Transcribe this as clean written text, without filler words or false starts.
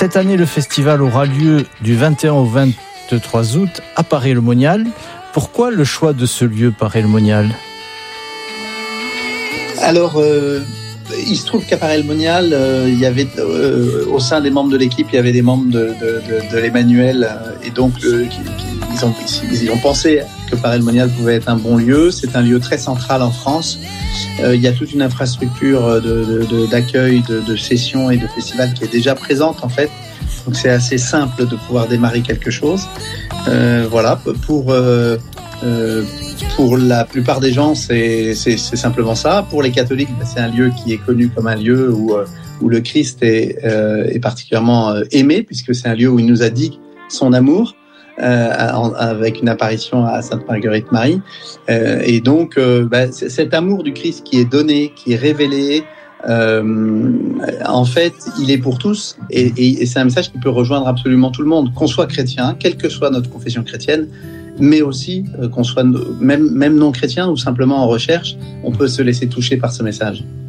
Cette année, le festival aura lieu du 21 au 23 août à Paray-le-Monial. Pourquoi le choix de ce lieu, Paray-le-Monial ? Alors, il se trouve qu'à Paray-le-Monial, il y avait au sein des membres de l'équipe, il y avait des membres de l'Emmanuel, et donc ils ont pensé que Paray-le-Monial pouvait être un bon lieu. C'est un lieu très central en France. Il y a toute une infrastructure d'accueil, de sessions et de festivals qui est déjà présente en fait. Donc c'est assez simple de pouvoir démarrer quelque chose. Voilà, pour la plupart des gens, c'est simplement ça. Pour les catholiques, c'est un lieu qui est connu comme un lieu où le Christ est particulièrement aimé, puisque c'est un lieu où il nous a dit son amour, avec une apparition à Sainte Marguerite Marie. Et donc, cet amour du Christ qui est donné, qui est révélé, en fait, il est pour tous, et c'est un message qui peut rejoindre absolument tout le monde, qu'on soit chrétien, quelle que soit notre confession chrétienne, mais aussi qu'on soit même non chrétien ou simplement en recherche, on peut se laisser toucher par ce message.